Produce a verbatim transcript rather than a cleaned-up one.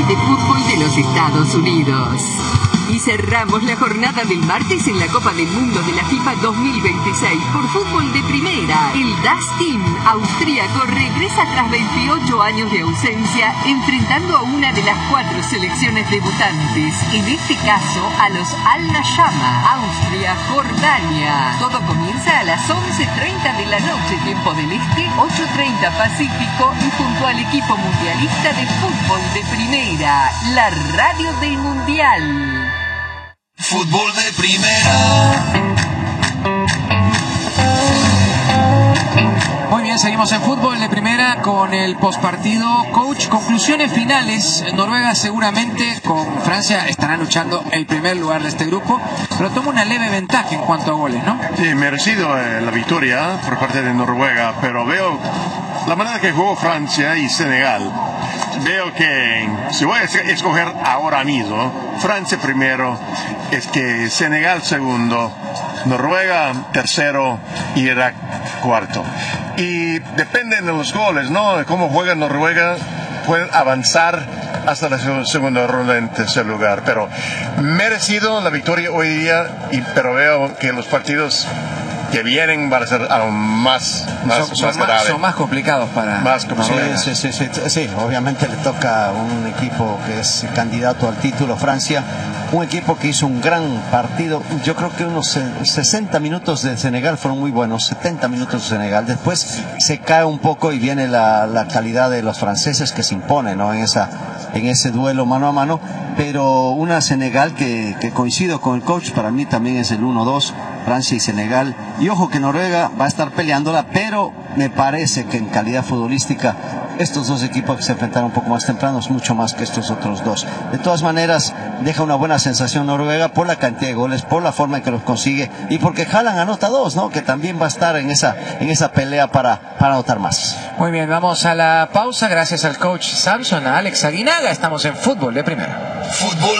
Mundiales de Fútbol de los Estados Unidos. Y cerramos la jornada del martes en la Copa del Mundo de la FIFA dos mil veintiséis por fútbol de primera. El Das Team austríaco regresa tras veintiocho años de ausencia, enfrentando a una de las cuatro selecciones debutantes, en este caso a los Al-Nashama, Austria-Jordania. Todo comienza a las once treinta de la noche, tiempo del Este, ocho treinta Pacífico, y junto al equipo mundialista de fútbol de primera, la radio del Mundial. Fútbol de primera. Muy bien, seguimos en fútbol de primera con el postpartido. Coach, conclusiones finales. Noruega seguramente con Francia estará luchando el primer lugar de este grupo, pero toma una leve ventaja en cuanto a goles, ¿no? Sí, merecido eh, la victoria por parte de Noruega, pero veo la manera que jugó Francia y Senegal. Veo que si voy a escoger ahora mismo, Francia primero, es que Senegal segundo, Noruega tercero y Irak cuarto. Y dependen de los goles, ¿no? De cómo juega Noruega, pueden avanzar hasta la segunda ronda en tercer lugar. Pero merecido la victoria hoy día, y, pero veo que los partidos que vienen van a ser aún más, más, son, son más, más, son más complicados para más complicados. Sí, sí, sí, sí, sí, obviamente le toca a un equipo que es candidato al título, Francia, un equipo que hizo un gran partido. Yo creo que unos sesenta minutos de Senegal fueron muy buenos, setenta minutos de Senegal. Después se cae un poco y viene la, la calidad de los franceses que se impone, ¿no? En esa, en ese duelo mano a mano. Pero una Senegal que, que coincido con el coach, para mí también es el uno dos, Francia y Senegal. Y ojo que Noruega va a estar peleándola, pero me parece que en calidad futbolística estos dos equipos que se enfrentaron un poco más temprano es mucho más que estos otros dos. De todas maneras, deja una buena sensación Noruega por la cantidad de goles, por la forma en que los consigue y porque Haaland anota dos, ¿no? Que también va a estar en esa, en esa pelea para, para anotar más. Muy bien, vamos a la pausa. Gracias al coach Samson, a Alex Aguinaga. Estamos en fútbol de primera. Fútbol